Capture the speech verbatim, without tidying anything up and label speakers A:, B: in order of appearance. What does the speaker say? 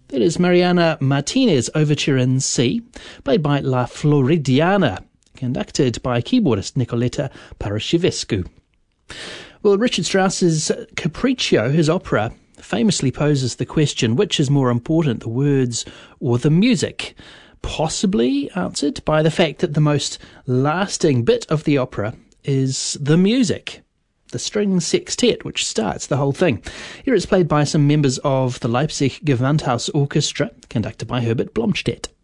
A: That is Mariana Martinez Overture in C, played by La Floridiana, conducted by keyboardist Nicoletta Parashivescu. Well, Richard Strauss's Capriccio, his opera, famously poses the question, which is more important, the words or the music? Possibly answered by the fact that the most lasting bit of the opera is the music, the string sextet, which starts the whole thing. Here it's played by some members of the Leipzig Gewandhaus Orchestra, conducted by Herbert Blomstedt.